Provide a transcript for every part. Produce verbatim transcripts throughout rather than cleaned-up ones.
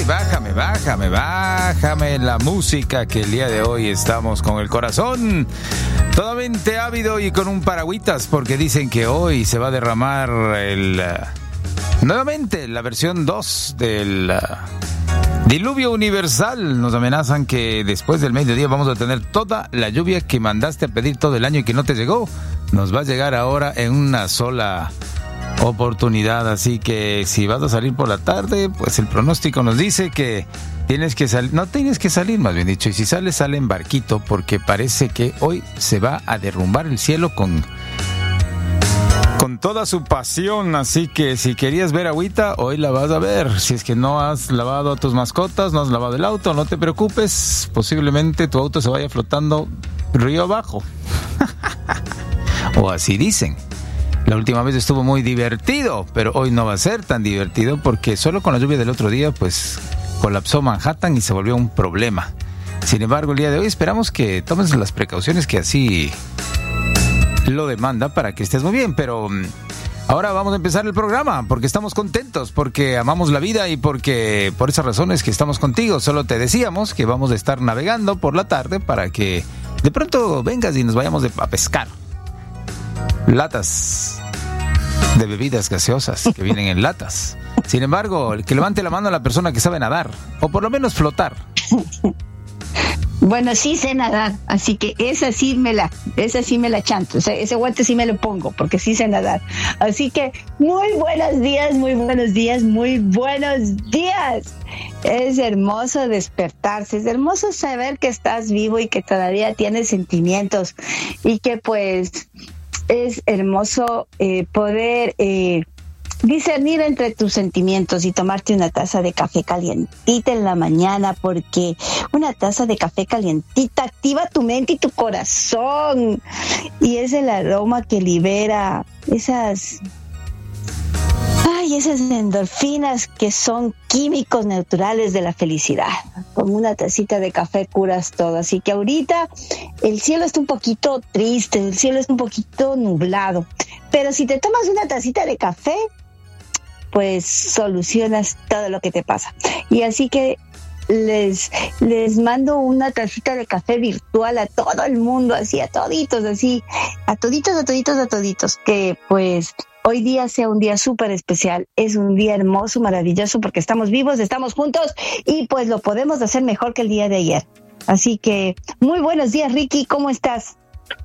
bájame, bájame, bájame la música, que el día de hoy estamos con el corazón totalmente ávido y con un paragüitas, porque dicen que hoy se va a derramar el uh, nuevamente la versión dos del uh, diluvio universal. Nos amenazan que después del mediodía vamos a tener toda la lluvia que mandaste a pedir todo el año y que no te llegó. Nos va a llegar ahora en una sola oportunidad, así que si vas a salir por la tarde, pues el pronóstico nos dice que tienes que salir, no tienes que salir, más bien dicho, y si sales, sale en barquito, porque parece que hoy se va a derrumbar el cielo con con toda su pasión, así que si querías ver agüita, hoy la vas a ver. Si es que no has lavado a tus mascotas, no has lavado el auto, no te preocupes, posiblemente tu auto se vaya flotando río abajo. O así dicen. La última vez estuvo muy divertido, pero hoy no va a ser tan divertido porque solo con la lluvia del otro día, pues, colapsó Manhattan y se volvió un problema. Sin embargo, el día de hoy esperamos que tomes las precauciones que así lo demanda para que estés muy bien, pero ahora vamos a empezar el programa porque estamos contentos, porque amamos la vida y porque por esas razones que estamos contigo. Solo te decíamos que vamos a estar navegando por la tarde para que de pronto vengas y nos vayamos de, a pescar latas de bebidas gaseosas que vienen en latas. Sin embargo, que levante la mano a la persona que sabe nadar, o por lo menos flotar. Bueno, sí sé nadar, así que esa sí me la, esa sí me la chanto, o sea, ese guante sí me lo pongo, porque sí sé nadar. Así que muy buenos días, muy buenos días, muy buenos días. Es hermoso despertarse, es hermoso saber que estás vivo y que todavía tienes sentimientos y que pues es hermoso eh, poder eh, discernir entre tus sentimientos y tomarte una taza de café calientita en la mañana, porque una taza de café calientita activa tu mente y tu corazón y es el aroma que libera esas ay, esas endorfinas que son químicos naturales de la felicidad. Con una tacita de café curas todo. Así que ahorita el cielo está un poquito triste, el cielo está un poquito nublado. Pero si te tomas una tacita de café, pues solucionas todo lo que te pasa. Y así que les, les mando una tacita de café virtual a todo el mundo, así a toditos, así, a toditos, a toditos, a toditos, que pues hoy día sea un día súper especial, es un día hermoso, maravilloso, porque estamos vivos, estamos juntos y pues lo podemos hacer mejor que el día de ayer. Así que muy buenos días, Ricky, ¿cómo estás?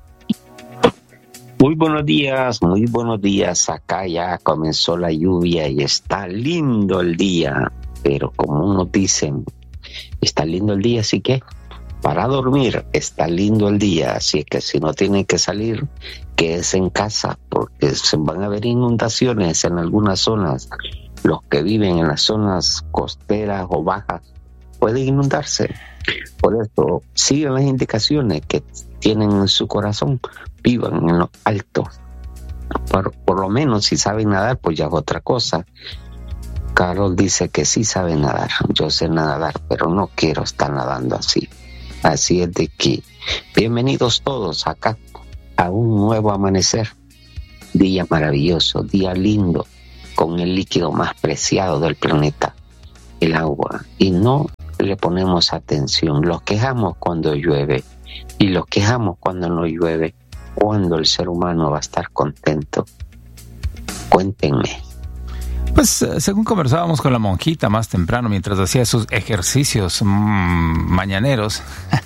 Muy buenos días, muy buenos días. Acá ya comenzó la lluvia y está lindo el día, pero como unos dicen, está lindo el día, así que para dormir está lindo el día, así que si no tienen que salir, quédense en casa, porque se van a ver inundaciones en algunas zonas. Los que viven en las zonas costeras o bajas pueden inundarse. Por eso, sigan las indicaciones que tienen en su corazón, vivan en lo alto. Por, por lo menos si saben nadar, pues ya es otra cosa. Carlos dice que sí sabe nadar, yo sé nadar, pero no quiero estar nadando así. Así es de que bienvenidos todos acá a un nuevo amanecer, día maravilloso, día lindo, con el líquido más preciado del planeta, el agua, y no le ponemos atención, los quejamos cuando llueve y los quejamos cuando no llueve. ¿Cuándo el ser humano va a estar contento? Cuéntenme. Pues según conversábamos con la monjita más temprano mientras hacía sus ejercicios mmm, mañaneros,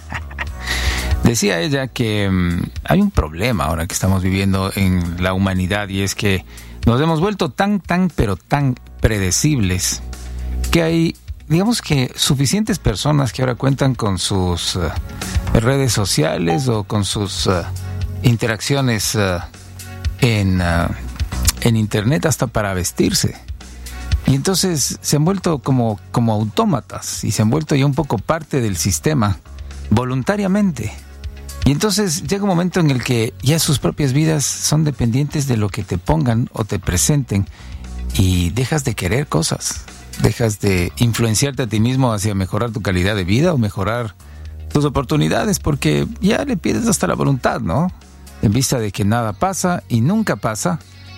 decía ella que mmm, hay un problema ahora que estamos viviendo en la humanidad, y es que nos hemos vuelto tan, tan, pero tan predecibles que hay, digamos que, suficientes personas que ahora cuentan con sus uh, redes sociales o con sus uh, interacciones uh, en, uh, en internet hasta para vestirse. Y entonces se han vuelto como, como autómatas y se han vuelto ya un poco parte del sistema voluntariamente. Y entonces llega un momento en el que ya sus propias vidas son dependientes de lo que te pongan o te presenten y dejas de querer cosas, dejas de influenciarte a ti mismo hacia mejorar tu calidad de vida o mejorar tus oportunidades, porque ya le pierdes hasta la voluntad, ¿no? En vista de que nada pasa y nunca pasa,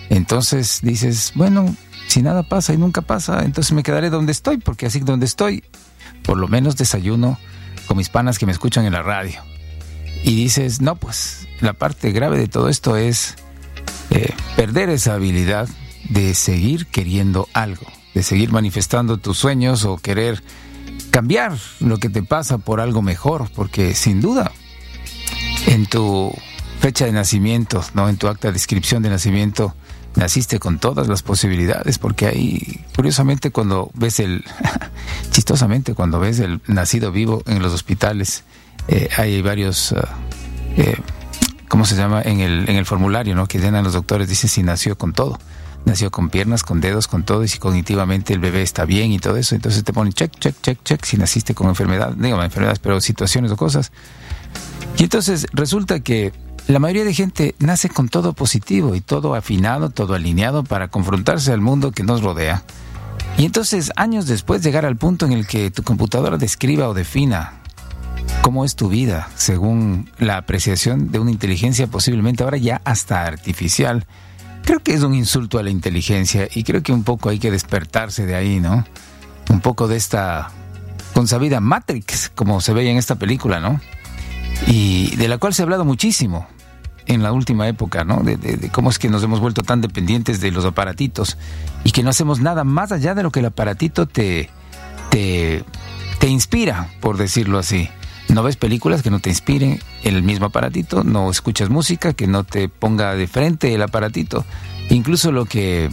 Entonces dices, bueno, si nada pasa y nunca pasa, entonces me quedaré donde estoy, porque así donde estoy, por lo menos desayuno con mis panas que me escuchan en la radio. Y dices, no, pues la parte grave de todo esto es eh, perder esa habilidad de seguir queriendo algo, de seguir manifestando tus sueños o querer cambiar lo que te pasa por algo mejor, porque sin duda en tu fecha de nacimiento, no, en tu acta de inscripción de nacimiento, naciste con todas las posibilidades, porque ahí, curiosamente, cuando ves el, chistosamente, cuando ves el nacido vivo en los hospitales, eh, hay varios, uh, eh, ¿cómo se llama? En el, en el formulario, ¿no? Que llenan los doctores, dice si nació con todo. Nació con piernas, con dedos, con todo, y si cognitivamente el bebé está bien y todo eso, entonces te ponen check, check, check, check, si naciste con enfermedad, digo, enfermedades, pero situaciones o cosas. Y entonces resulta que la mayoría de gente nace con todo positivo y todo afinado, todo alineado para confrontarse al mundo que nos rodea. Y entonces, años después, llegar al punto en el que tu computadora describa o defina cómo es tu vida, según la apreciación de una inteligencia posiblemente ahora ya hasta artificial, creo que es un insulto a la inteligencia, y creo que un poco hay que despertarse de ahí, ¿no? Un poco de esta consabida Matrix, como se veía en esta película, ¿no? Y de la cual se ha hablado muchísimo en la última época, ¿no? De, de, de cómo es que nos hemos vuelto tan dependientes de los aparatitos y que no hacemos nada más allá de lo que el aparatito te, te, te inspira, por decirlo así. No ves películas que no te inspiren el mismo aparatito, no escuchas música que no te ponga de frente el aparatito. Incluso lo que,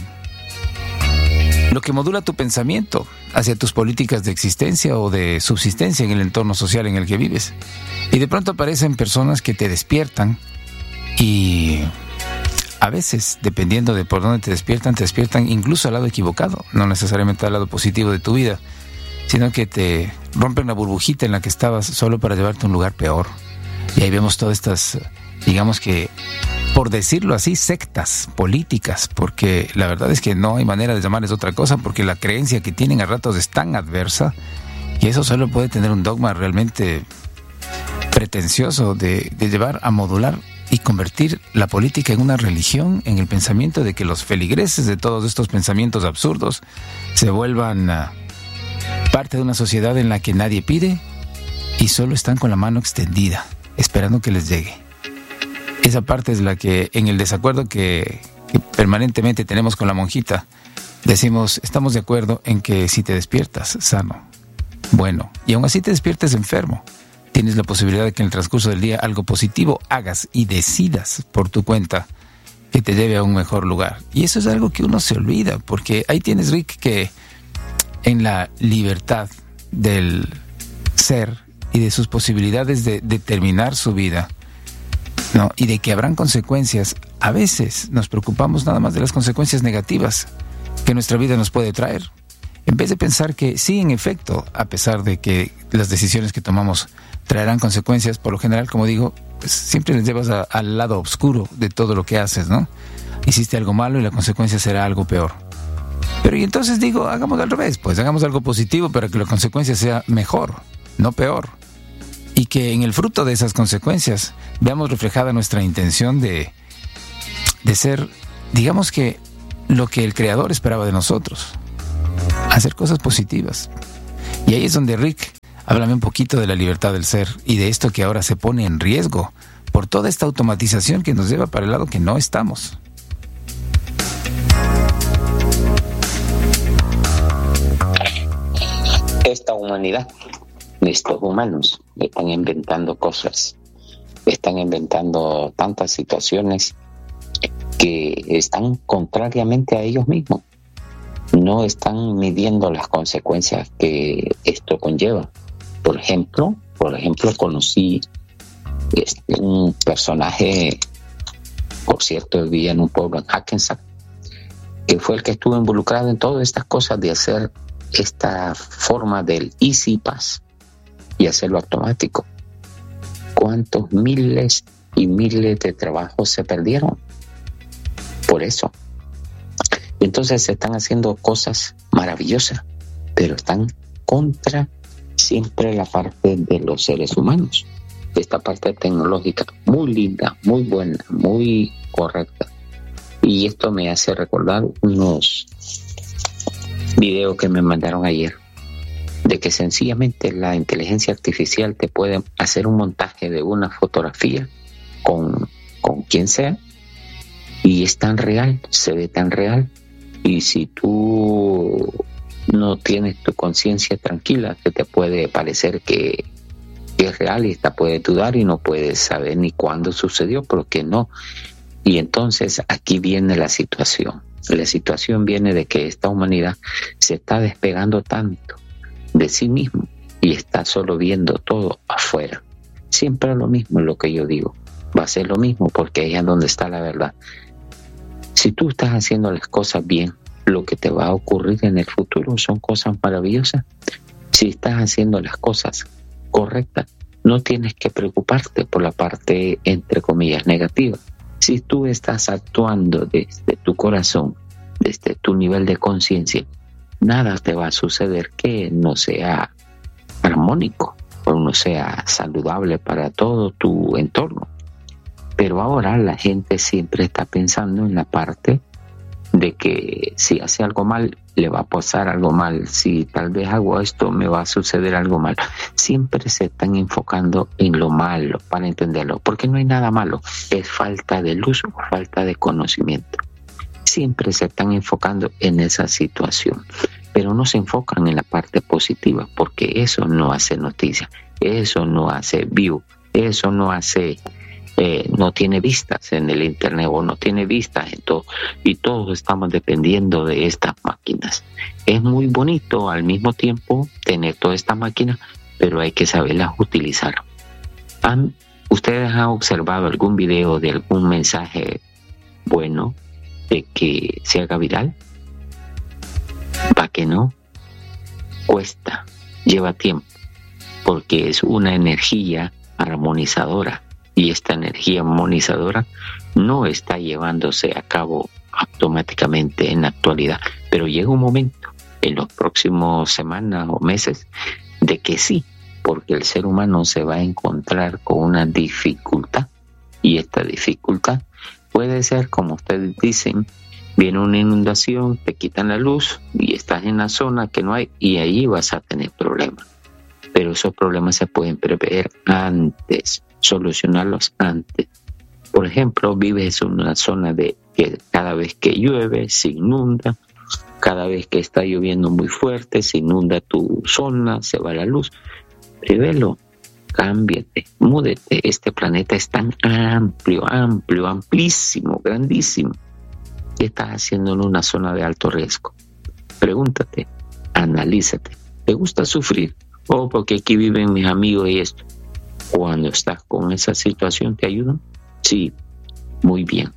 lo que modula tu pensamiento hacia tus políticas de existencia o de subsistencia en el entorno social en el que vives. Y de pronto aparecen personas que te despiertan y a veces, dependiendo de por dónde te despiertan, te despiertan incluso al lado equivocado, no necesariamente al lado positivo de tu vida, sino que te rompen la burbujita en la que estabas solo para llevarte a un lugar peor. Y ahí vemos todas estas, digamos que, por decirlo así, sectas políticas, porque la verdad es que no hay manera de llamarles otra cosa, porque la creencia que tienen a ratos es tan adversa, y eso solo puede tener un dogma realmente pretencioso de, de llevar a modular y convertir la política en una religión, en el pensamiento de que los feligreses de todos estos pensamientos absurdos se vuelvan uh, parte de una sociedad en la que nadie pide y solo están con la mano extendida, esperando que les llegue. Esa parte es la que, en el desacuerdo que, que permanentemente tenemos con la monjita, decimos, estamos de acuerdo en que si te despiertas sano, bueno, y aún así te despiertes enfermo, tienes la posibilidad de que en el transcurso del día algo positivo hagas y decidas por tu cuenta que te lleve a un mejor lugar. Y eso es algo que uno se olvida, porque ahí tienes, Rick, que en la libertad del ser y de sus posibilidades de determinar su vida, ¿no? Y de que habrán consecuencias, a veces nos preocupamos nada más de las consecuencias negativas que nuestra vida nos puede traer, en vez de pensar que sí, en efecto, a pesar de que las decisiones que tomamos traerán consecuencias, por lo general, como digo, pues siempre les llevas a, al lado oscuro de todo lo que haces, ¿no? Hiciste algo malo y la consecuencia será algo peor. Pero y entonces digo, hagamos al revés, pues hagamos algo positivo para que la consecuencia sea mejor, no peor. Y que en el fruto de esas consecuencias veamos reflejada nuestra intención de, de ser, digamos que, lo que el Creador esperaba de nosotros. Hacer cosas positivas. Y ahí es donde, Rick, háblame un poquito de la libertad del ser y de esto que ahora se pone en riesgo por toda esta automatización que nos lleva para el lado que no estamos. Esta humanidad, estos humanos, están inventando cosas, están inventando tantas situaciones que están contrariamente a ellos mismos. No están midiendo las consecuencias que esto conlleva. Por ejemplo, por ejemplo, conocí este, un personaje, por cierto, vivía en un pueblo en Hackensack, que fue el que estuvo involucrado en todas estas cosas de hacer esta forma del Easy Pass y hacerlo automático. ¿Cuántos miles y miles de trabajos se perdieron por eso? Entonces se están haciendo cosas maravillosas, pero están contra siempre la parte de los seres humanos. Esta parte tecnológica muy linda, muy buena, muy correcta, Y esto me hace recordar unos videos que me mandaron ayer, de que sencillamente la inteligencia artificial te puede hacer un montaje de una fotografía con, con quien sea, y es tan real, se ve tan real, y si tú no tienes tu conciencia tranquila, que te puede parecer que, que es real, y esta puede dudar y no puedes saber ni cuándo sucedió, porque no. Y entonces aquí viene la situación. La situación viene de que esta humanidad se está despegando tanto de sí mismo y está solo viendo todo afuera. Siempre es lo mismo lo que yo digo. Va a ser lo mismo porque ahí es donde está la verdad. Si tú estás haciendo las cosas bien, lo que te va a ocurrir en el futuro son cosas maravillosas. Si estás haciendo las cosas correctas, no tienes que preocuparte por la parte, entre comillas, negativa. Si tú estás actuando desde tu corazón, desde tu nivel de conciencia, nada te va a suceder que no sea armónico o no sea saludable para todo tu entorno. Pero ahora la gente siempre está pensando en la parte de que si hace algo mal, le va a pasar algo mal. Si tal vez hago esto, me va a suceder algo mal. Siempre se están enfocando en lo malo para entenderlo, porque no hay nada malo. Es falta de luz o falta de conocimiento. Siempre se están enfocando en esa situación, pero no se enfocan en la parte positiva, porque eso no hace noticia, eso no hace view, eso no hace... Eh, no tiene vistas en el internet o no tiene vistas en todo, y todos estamos dependiendo de estas máquinas. Es muy bonito al mismo tiempo tener todas estas máquinas, pero hay que saberlas utilizar. ¿Han, ¿Ustedes han observado algún video de algún mensaje bueno de que se haga viral? ¿Para qué no? Cuesta, lleva tiempo, porque es una energía armonizadora. Y esta energía armonizadora no está llevándose a cabo automáticamente en la actualidad, pero llega un momento en los próximos semanas o meses de que sí, porque el ser humano se va a encontrar con una dificultad, y esta dificultad puede ser, como ustedes dicen, viene una inundación, te quitan la luz y estás en la zona que no hay, y ahí vas a tener problemas. Pero esos problemas se pueden prever antes, solucionarlos antes. Por ejemplo, vives en una zona de que cada vez que llueve se inunda, cada vez que está lloviendo muy fuerte se inunda tu zona, se va la luz. Prevelo, cámbiate, múdete. Este planeta es tan amplio, amplio, amplísimo, grandísimo. ¿Qué estás haciendo en una zona de alto riesgo? Pregúntate, analízate. ¿Te gusta sufrir? Oh, porque aquí viven mis amigos y esto. Cuando estás con esa situación, ¿te ayudan? Sí, muy bien.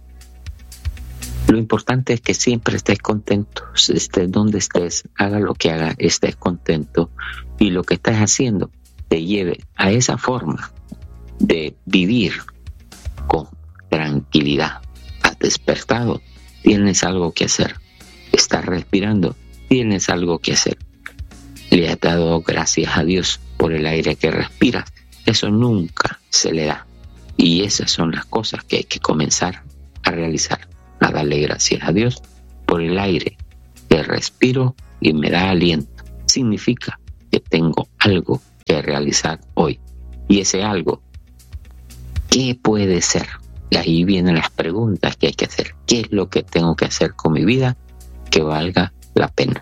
Lo importante es que siempre estés contento, estés donde estés, haga lo que haga, estés contento, y lo que estás haciendo te lleve a esa forma de vivir con tranquilidad. Has despertado, tienes algo que hacer. Estás respirando, tienes algo que hacer. Le has dado gracias a Dios por el aire que respiras. Eso nunca se le da. Y esas son las cosas que hay que comenzar a realizar. A darle gracias a Dios por el aire que respiro y me da aliento. Significa que tengo algo que realizar hoy. Y ese algo, ¿qué puede ser? Y ahí vienen las preguntas que hay que hacer. ¿Qué es lo que tengo que hacer con mi vida que valga la pena?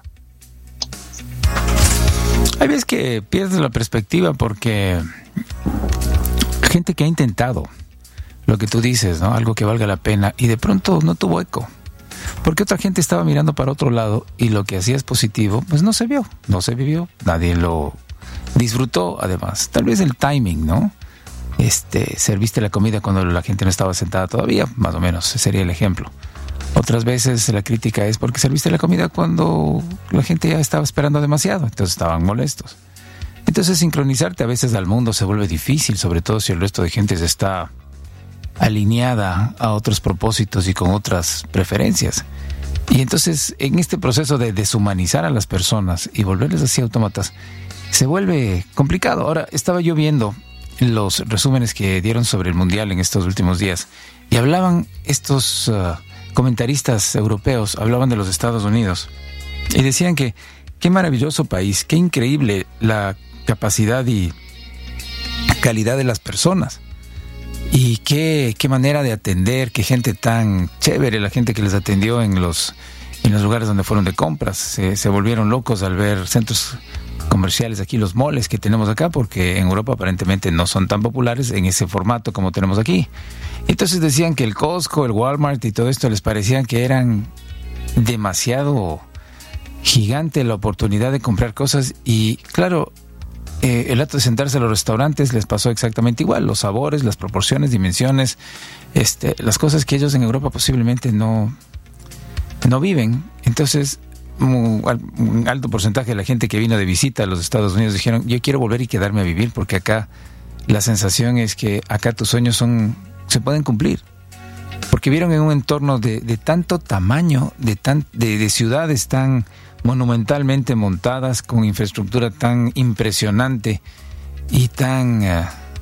Hay veces que pierdes la perspectiva porque gente que ha intentado lo que tú dices, ¿no? Algo que valga la pena, y de pronto no tuvo eco. Porque otra gente estaba mirando para otro lado y lo que hacías positivo, pues no se vio, no se vivió, nadie lo disfrutó. Además, tal vez el timing, ¿no? Este, serviste la comida cuando la gente no estaba sentada todavía, más o menos, ese sería el ejemplo. Otras veces la crítica es porque serviste la comida cuando la gente ya estaba esperando demasiado, entonces estaban molestos. Entonces sincronizarte a veces al mundo se vuelve difícil, sobre todo si el resto de gente está alineada a otros propósitos y con otras preferencias. Y entonces en este proceso de deshumanizar a las personas y volverles así autómatas, se vuelve complicado. Ahora, estaba yo viendo los resúmenes que dieron sobre el Mundial en estos últimos días y hablaban estos uh, comentaristas europeos hablaban de los Estados Unidos y decían que qué maravilloso país, qué increíble la capacidad y calidad de las personas y qué, qué manera de atender, qué gente tan chévere, la gente que les atendió en los, en los lugares donde fueron de compras. Se, se volvieron locos al ver centros comerciales aquí, los moles que tenemos acá, porque en Europa aparentemente no son tan populares en ese formato como tenemos aquí. Entonces decían que el Costco, el Walmart y todo esto les parecían que eran demasiado gigante la oportunidad de comprar cosas y claro, eh, el acto de sentarse a los restaurantes les pasó exactamente igual, los sabores, las proporciones, dimensiones, este, las cosas que ellos en Europa posiblemente no, no viven. Entonces un alto porcentaje de la gente que vino de visita a los Estados Unidos dijeron, yo quiero volver y quedarme a vivir porque acá la sensación es que acá tus sueños son se pueden cumplir, porque vieron en un entorno de, de tanto tamaño, de, tan, de, de ciudades tan monumentalmente montadas, con infraestructura tan impresionante y tan... Uh,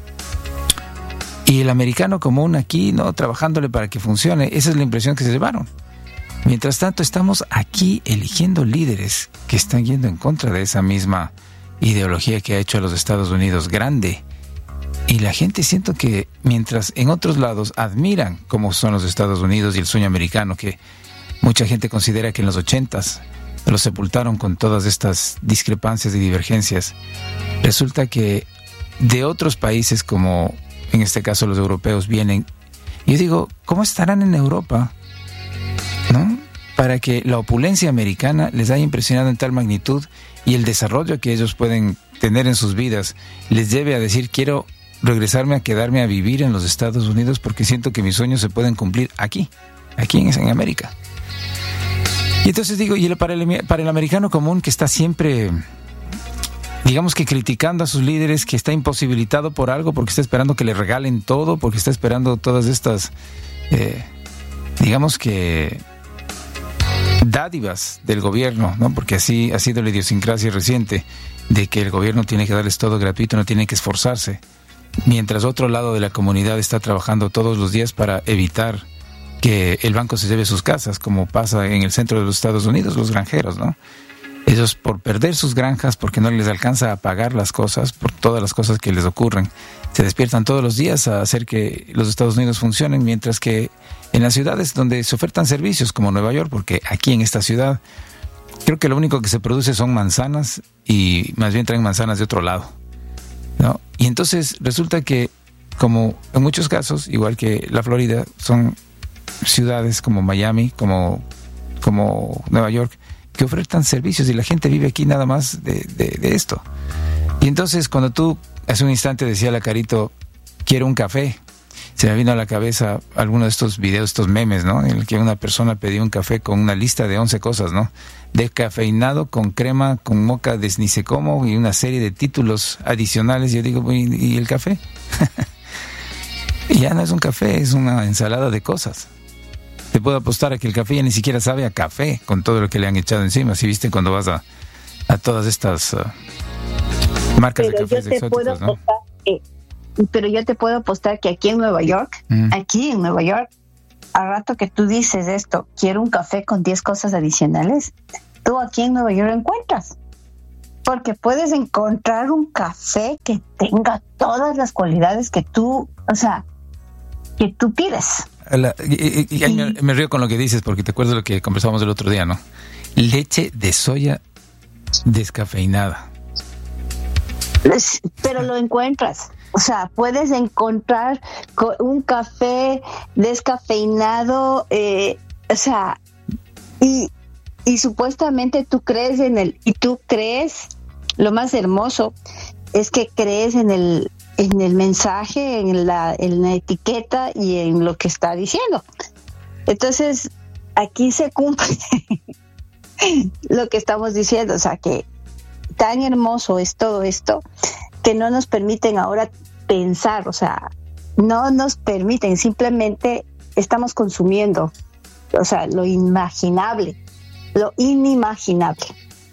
y el americano común aquí, ¿no?, trabajándole para que funcione. Esa es la impresión que se llevaron. Mientras tanto, estamos aquí eligiendo líderes que están yendo en contra de esa misma ideología que ha hecho a los Estados Unidos grande. Y la gente, siento que mientras en otros lados admiran cómo son los Estados Unidos y el sueño americano, que mucha gente considera que en los ochentas los sepultaron con todas estas discrepancias y divergencias, resulta que de otros países, como en este caso los europeos, vienen. Yo digo, ¿cómo estarán en Europa, ¿no?, para que la opulencia americana les haya impresionado en tal magnitud y el desarrollo que ellos pueden tener en sus vidas les lleve a decir, quiero regresarme a quedarme a vivir en los Estados Unidos porque siento que mis sueños se pueden cumplir aquí, aquí en, en América? Y entonces digo, y para el, para el americano común, que está siempre, digamos que criticando a sus líderes, que está imposibilitado por algo, porque está esperando que le regalen todo, porque está esperando todas estas, eh, digamos que, dádivas del gobierno, ¿no? Porque así ha sido la idiosincrasia reciente, de que el gobierno tiene que darles todo gratuito, no tiene que esforzarse, mientras otro lado de la comunidad está trabajando todos los días para evitar que el banco se lleve sus casas, como pasa en el centro de los Estados Unidos, los granjeros, ¿no? Ellos, por perder sus granjas, porque no les alcanza a pagar las cosas, por todas las cosas que les ocurren, se despiertan todos los días a hacer que los Estados Unidos funcionen, mientras que en las ciudades donde se ofertan servicios, como Nueva York, porque aquí en esta ciudad creo que lo único que se produce son manzanas, y más bien traen manzanas de otro lado, ¿no? Y entonces resulta que, como en muchos casos, igual que la Florida, son ciudades como Miami, como, como Nueva York, que ofertan servicios y la gente vive aquí nada más de, de, de esto. Y entonces, cuando tú hace un instante decía la Carito, quiero un café, se me vino a la cabeza alguno de estos videos, estos memes, ¿no?, en el que una persona pedía un café con una lista de once cosas, ¿no?, descafeinado, con crema, con moca de ni sé cómo, y una serie de títulos adicionales. Yo digo, ¿y, y el café? Y ya no es un café, es una ensalada de cosas. Te puedo apostar a que el café ya ni siquiera sabe a café con todo lo que le han echado encima. Si viste cuando vas a, a todas estas uh, marcas pero de cafés exóticos, ¿no? Que, pero yo te puedo apostar que aquí en Nueva York, mm. aquí en Nueva York, al rato que tú dices esto, quiero un café con diez cosas adicionales, tú aquí en Nueva York encuentras. Porque puedes encontrar un café que tenga todas las cualidades que tú, o sea, que tú pides. La, y, y, y me, me río con lo que dices, porque te acuerdas de lo que conversábamos el otro día, ¿no? Leche de soya descafeinada. Pero lo encuentras. O sea, puedes encontrar un café descafeinado, eh, o sea, y, y supuestamente tú crees en el, y tú crees, lo más hermoso es que crees en el en el mensaje, en la, en la etiqueta y en lo que está diciendo. Entonces, aquí se cumple lo que estamos diciendo, o sea, que tan hermoso es todo esto que no nos permiten ahora pensar, o sea, no nos permiten, simplemente estamos consumiendo, o sea, lo inimaginable, lo inimaginable.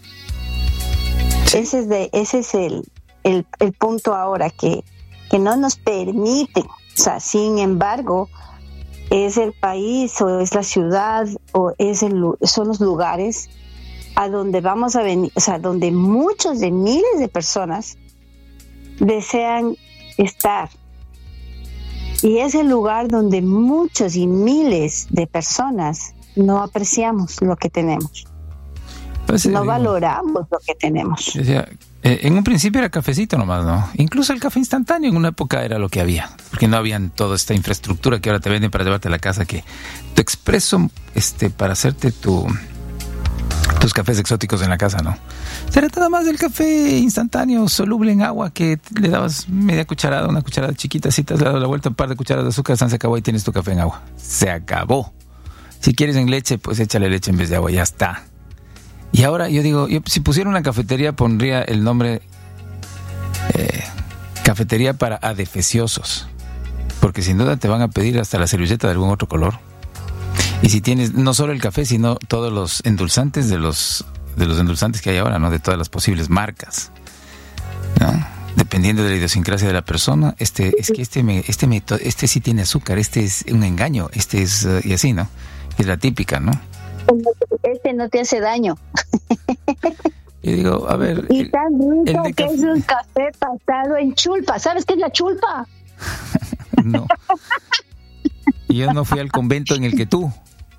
Ese es, de, ese es el, el, el punto ahora, que, que no nos permiten, o sea, sin embargo, es el país o es la ciudad o es el, son los lugares a donde vamos a venir, o sea, donde muchos de miles de personas desean estar. Y es el lugar donde muchos y miles de personas no apreciamos lo que tenemos. Pues, no digo, valoramos lo que tenemos. O sea, eh, en un principio era cafecito nomás, ¿no? Incluso el café instantáneo en una época era lo que había, porque no había toda esta infraestructura que ahora te venden para llevarte a la casa, que tu expreso este, para hacerte tu tus cafés exóticos en la casa, ¿no? Se trataba más del café instantáneo, soluble en agua, que le dabas media cucharada, una cucharada chiquita, si te has dado la vuelta, un par de cucharadas de azúcar, se acabó y tienes tu café en agua. Se acabó. Si quieres en leche, pues échale leche en vez de agua, ya está. Y ahora yo digo, yo, si pusiera una cafetería, pondría el nombre eh, Cafetería para Adefesiosos, porque sin duda te van a pedir hasta la servilleta de algún otro color. Y si tienes no solo el café, sino todos los endulzantes de los de los endulzantes que hay ahora, ¿no? De todas las posibles marcas, ¿no? Dependiendo de la idiosincrasia de la persona, este es que este me, este me, este sí tiene azúcar, este es un engaño, este es uh, y así, ¿no? Es la típica, ¿no? Este no te hace daño. Y digo, a ver, y tan rico que café... es un café pasado en chulpa. ¿Sabes qué es la chulpa? No. Y yo no fui al convento en el que tú.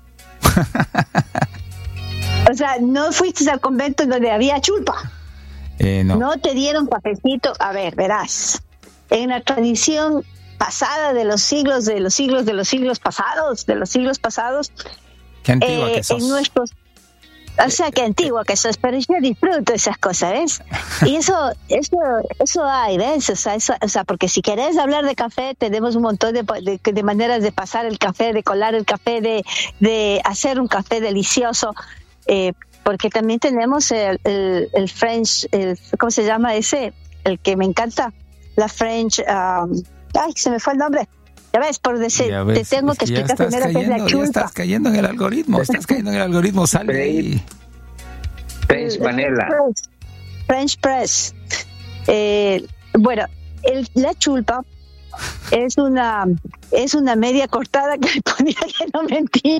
O sea, no fuiste al convento en donde había chulpa. Eh, no. No te dieron cafecito. A ver, verás. En la tradición pasada de los siglos, de los siglos, de los siglos pasados, de los siglos pasados. Qué antigua eh, que sos. En nuestros, o sea, qué antigua que sos, pero yo disfruto esas cosas, ¿ves? Y eso, eso, eso hay, ¿ves? O sea, eso, o sea, porque si querés hablar de café, tenemos un montón de, de, de maneras de pasar el café, de colar el café, de, de hacer un café delicioso, eh, porque también tenemos el, el, el French, el, ¿cómo se llama ese? El que me encanta, la French, um, ay, se me fue el nombre. Ya ves, por decir, ves, te tengo que, que explicar primero qué es la chulpa. Ya estás cayendo en el algoritmo, estás cayendo en el algoritmo, sale de ahí. French Vanilla. French Press. Eh, bueno, el, la chulpa es una es una media cortada que le ponía que no mentira.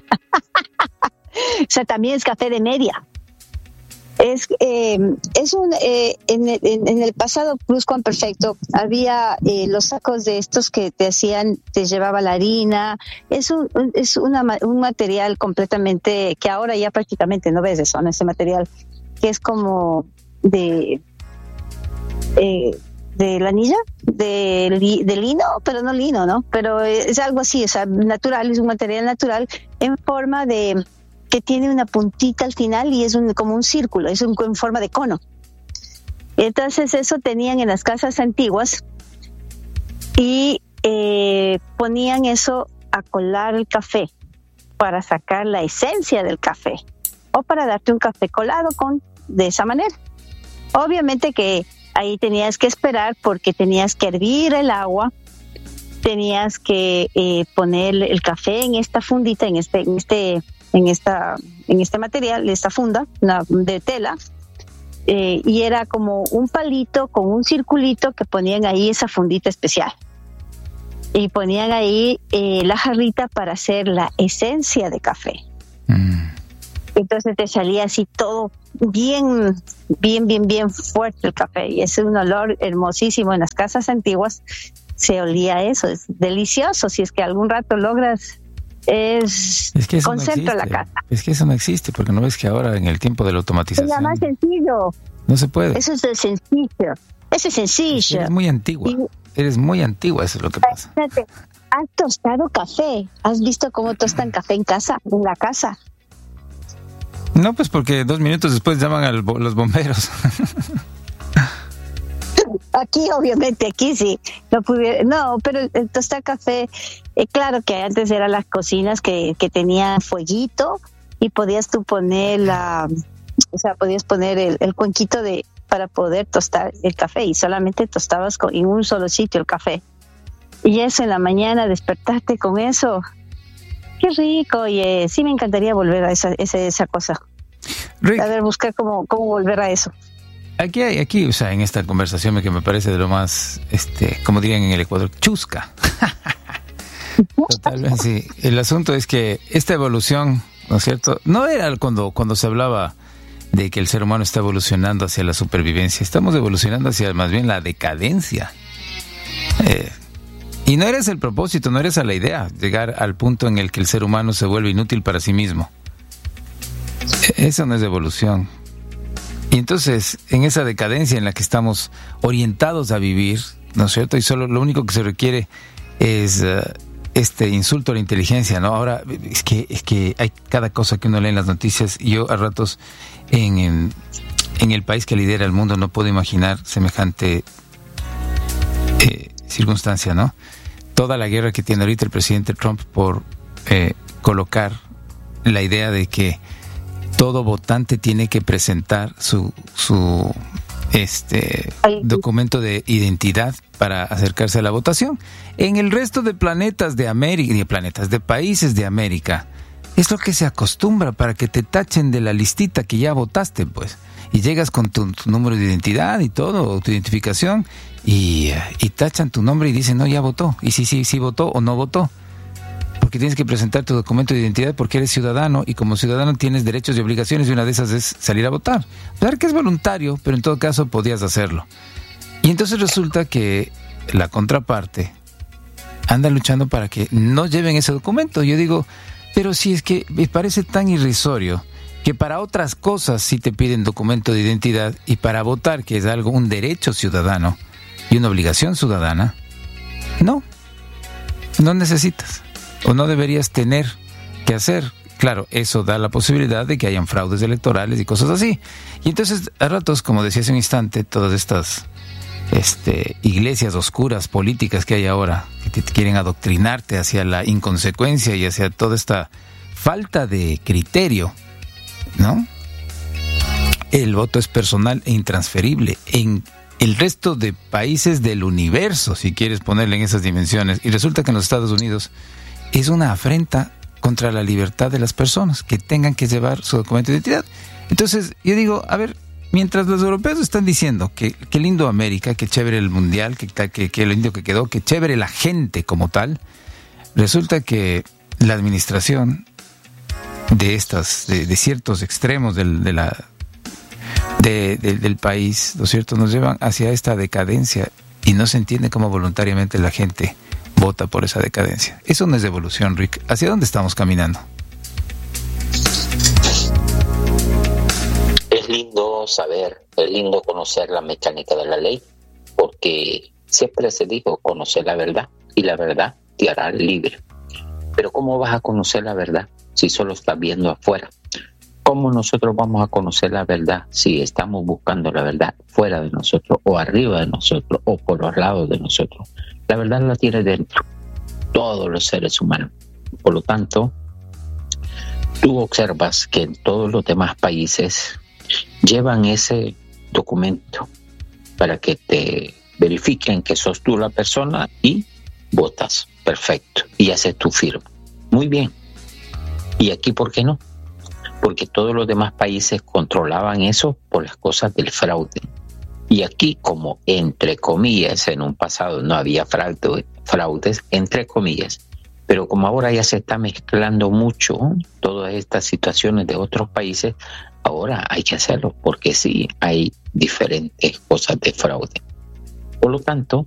O sea, también es café de media. Es eh, es un eh, en, en, en el pasado pluscuamperfecto había eh, los sacos de estos que te hacían, te llevaba la harina. Es un es una, un material completamente que ahora ya prácticamente no ves eso, ¿no? Ese material que es como de eh, de lanilla, de, li, de lino, pero no lino, ¿no? Pero es algo así, o sea, natural, es un material natural en forma de que tiene una puntita al final y es un, como un círculo, es un, en forma de cono. Entonces eso tenían en las casas antiguas y eh, ponían eso a colar el café para sacar la esencia del café o para darte un café colado con de esa manera. Obviamente que ahí tenías que esperar porque tenías que hervir el agua, tenías que eh, poner el café en esta fundita, en este, en este en esta en este material, esta funda una, de tela, eh, y era como un palito con un circulito que ponían ahí esa fundita especial y ponían ahí eh, la jarrita para hacer la esencia de café. Mm. Entonces te salía así todo bien, bien, bien, bien fuerte el café y es un olor hermosísimo. En las casas antiguas se olía eso, es delicioso. Si es que algún rato logras Es, es que eso concentra no la casa. Es que eso no existe, porque no ves que ahora en el tiempo de la automatización... Es más sencillo. No se puede. Eso es sencillo. Eso es sencillo. Es que eres muy antigua. Y, eres muy antigua, eso es lo que pasa. Fíjate, has tostado café. ¿Has visto cómo tostan café en casa, en la casa? No, pues porque dos minutos después llaman a los bomberos. Aquí, obviamente, aquí sí. No, pudiera, no pero el tostar café, eh, claro que antes eran las cocinas que, que tenían fueguito y podías tú poner la, o sea, podías poner el, el cuenquito de para poder tostar el café y solamente tostabas con, en un solo sitio el café. Y eso en la mañana, despertarte con eso, qué rico. Oye, sí me encantaría volver a esa, esa, esa cosa. Rick, a ver, buscar cómo, cómo volver a eso. Aquí hay, aquí, o sea, en esta conversación que me parece de lo más, este, como dirían en el Ecuador, chusca. Totalmente, sí. El asunto es que esta evolución, ¿no es cierto? No era cuando, cuando se hablaba de que el ser humano está evolucionando hacia la supervivencia. Estamos evolucionando hacia más bien la decadencia. Eh, y no eres el propósito, no eres a la idea, llegar al punto en el que el ser humano se vuelve inútil para sí mismo. Eso no es evolución. Y entonces, en esa decadencia en la que estamos orientados a vivir, ¿no es cierto? Y solo lo único que se requiere es uh, este insulto a la inteligencia, ¿no? Ahora, es que es que hay cada cosa que uno lee en las noticias, y yo a ratos en, en, en el país que lidera el mundo no puedo imaginar semejante eh, circunstancia, ¿no? Toda la guerra que tiene ahorita el presidente Trump por eh, colocar la idea de que todo votante tiene que presentar su su este documento de identidad para acercarse a la votación. En el resto de planetas de América, de planetas de países de América, es lo que se acostumbra para que te tachen de la listita que ya votaste, pues. Y llegas con tu, tu número de identidad y todo, tu identificación, y, y tachan tu nombre y dicen, no, ya votó. Y sí, sí, sí votó o no votó. Porque tienes que presentar tu documento de identidad porque eres ciudadano, y como ciudadano tienes derechos y obligaciones, y una de esas es salir a votar. Claro que es voluntario, pero en todo caso podías hacerlo. Y entonces resulta que la contraparte anda luchando para que no lleven ese documento. Yo digo, pero si es que me parece tan irrisorio que para otras cosas sí te piden documento de identidad, y para votar, que es algo, un derecho ciudadano y una obligación ciudadana, no, no necesitas. O no deberías tener que hacer. Claro, eso da la posibilidad de que hayan fraudes electorales y cosas así. Y entonces, a ratos, como decía hace un instante, todas estas este, iglesias oscuras políticas que hay ahora, que te quieren adoctrinarte hacia la inconsecuencia y hacia toda esta falta de criterio, ¿no? El voto es personal e intransferible en el resto de países del universo, si quieres ponerle en esas dimensiones. Y resulta que en los Estados Unidos es una afrenta contra la libertad de las personas que tengan que llevar su documento de identidad. Entonces, yo digo, a ver, mientras los europeos están diciendo que, que lindo América, que chévere el mundial, que, que, que lindo que quedó, que chévere la gente como tal, resulta que la administración de estas, de, de ciertos extremos del, de la, de, de, del país, ¿no es cierto?, nos llevan hacia esta decadencia, y no se entiende cómo voluntariamente la gente vota por esa decadencia. Eso no es evolución, Rick. ¿Hacia dónde estamos caminando? Es lindo saber, es lindo conocer la mecánica de la ley, porque siempre se dijo conocer la verdad, y la verdad te hará libre. Pero ¿cómo vas a conocer la verdad si solo estás viendo afuera? ¿Cómo nosotros vamos a conocer la verdad si estamos buscando la verdad fuera de nosotros, o arriba de nosotros, o por los lados de nosotros? La verdad la tiene dentro todos los seres humanos. Por lo tanto, tú observas que en todos los demás países llevan ese documento para que te verifiquen que sos tú la persona y votas. Perfecto. Y haces tu firma. Muy bien. ¿Y aquí por qué no? Porque todos los demás países controlaban eso por las cosas del fraude. Y aquí, como entre comillas, en un pasado no había fraude, fraudes, entre comillas, pero como ahora ya se está mezclando mucho todas estas situaciones de otros países, ahora hay que hacerlo, porque sí hay diferentes cosas de fraude. Por lo tanto,